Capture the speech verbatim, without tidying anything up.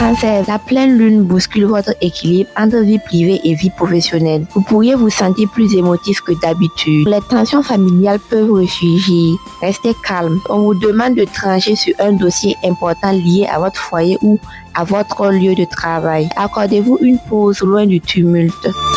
Cancer, la pleine lune bouscule votre équilibre entre vie privée et vie professionnelle. Vous pourriez vous sentir plus émotif que d'habitude. Les tensions familiales peuvent ressurgir. Restez calme. On vous demande de trancher sur un dossier important lié à votre foyer ou à votre lieu de travail. Accordez-vous une pause loin du tumulte.